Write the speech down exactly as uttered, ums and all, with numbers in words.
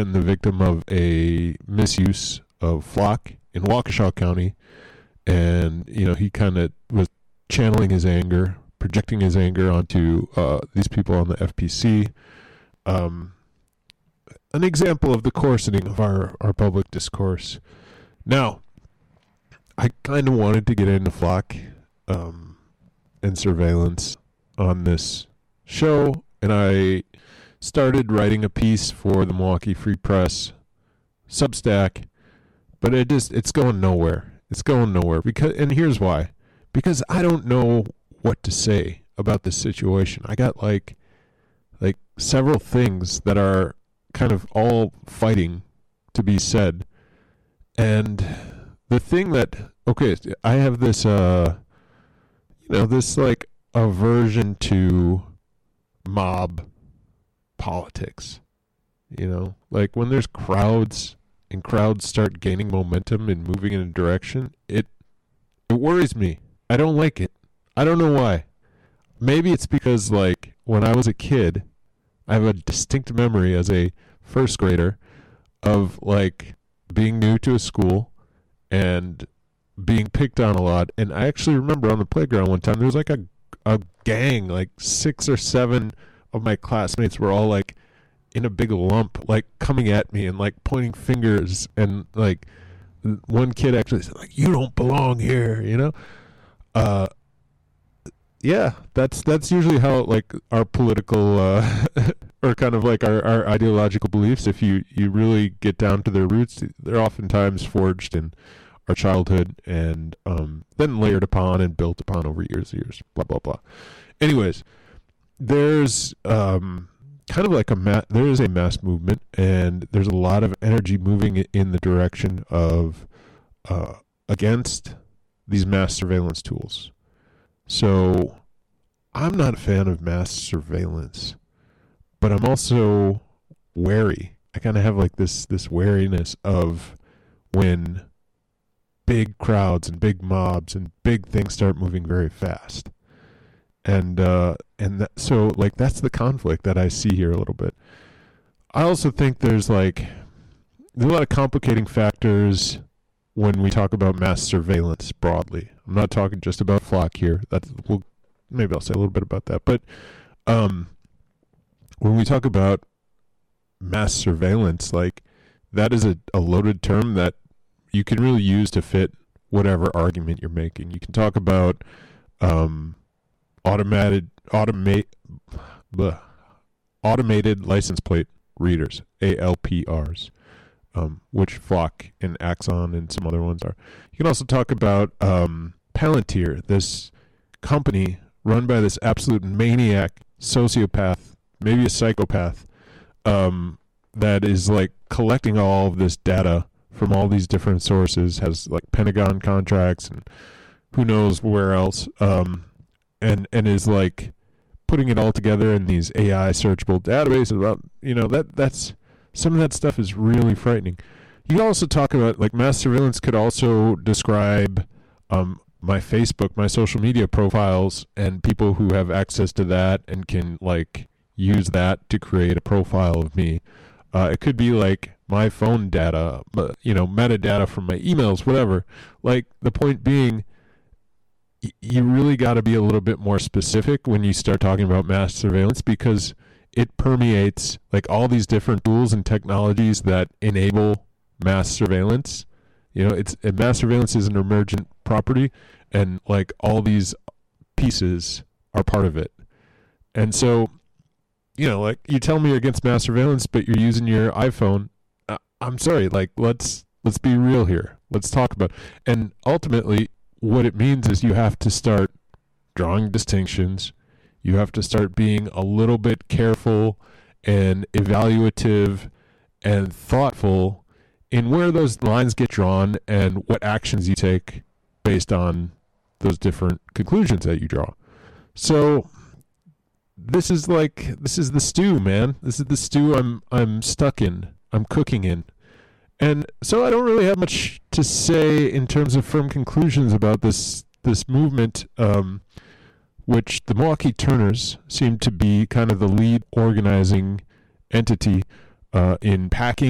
been the victim of a misuse of Flock in Waukesha County, and you know he kind of was channeling his anger, projecting his anger onto uh, these people on the F P C. Um, an example of the coarsening of our, our public discourse. Now, I kind of wanted to get into Flock um, and surveillance on this show, and I started writing a piece for the Milwaukee Free Press Substack, but it just it's going nowhere. It's going nowhere because, and here's why: because I don't know what to say about this situation. I got like like several things that are kind of all fighting to be said, and the thing that okay, I have this uh, you know, this like aversion to mob politics. You know, like when there's crowds and crowds start gaining momentum and moving in a direction, it it worries me. I don't like it. I don't know why. Maybe it's because like when I was a kid, I have a distinct memory as a first grader of like being new to a school and being picked on a lot. And I actually remember on the playground one time there was like a a gang, like six or seven of my classmates were all like in a big lump, like coming at me and like pointing fingers, and like one kid actually said like, "You don't belong here," you know. Uh, yeah, that's that's usually how like our political uh, or kind of like our, our ideological beliefs, if you you really get down to their roots, they're oftentimes forged in our childhood and um, then layered upon and built upon over years and years. Blah blah blah. Anyways, there's um. kind of like a ma- there is a mass movement, and there's a lot of energy moving in the direction of uh, against these mass surveillance tools. So I'm not a fan of mass surveillance, but I'm also wary. I kind of have like this this wariness of when big crowds and big mobs and big things start moving very fast. And uh, and that, so like that's the conflict that I see here a little bit. I also think there's like there's a lot of complicating factors when we talk about mass surveillance broadly. I'm not talking just about Flock here. That's well, maybe I'll say a little bit about that. But um, when we talk about mass surveillance, like that is a, a loaded term that you can really use to fit whatever argument you're making. You can talk about um. automated automate bleh, automated license plate readers, A L P Rs, um, which Flock and Axon and some other ones are. You can also talk about um, Palantir, this company run by this absolute maniac, sociopath, maybe a psychopath, um, that is like collecting all of this data from all these different sources, has like Pentagon contracts and who knows where else. Um, and and is like putting it all together in these A I searchable databases. About you know that that's some of that stuff is really frightening. You can also talk about like mass surveillance could also describe um, my Facebook, my social media profiles, and people who have access to that and can like use that to create a profile of me. Uh, it could be like my phone data, you know, metadata from my emails, whatever. Like the point being, you really got to be a little bit more specific when you start talking about mass surveillance, because it permeates like all these different tools and technologies that enable mass surveillance. You know, it's mass surveillance is an emergent property, and like all these pieces are part of it. And so, you know, like you tell me you're against mass surveillance, but you're using your iPhone. Uh, I'm sorry, like let's let's be real here. Let's talk about. And ultimately, what it means is you have to start drawing distinctions. You have to start being a little bit careful and evaluative and thoughtful in where those lines get drawn and what actions you take based on those different conclusions that you draw. So this is like this is the stew, man. This is the stew I'm I'm stuck in. I'm cooking in. And so I don't really have much to say in terms of firm conclusions about this this movement, um, which the Milwaukee Turners seem to be kind of the lead organizing entity uh, in packing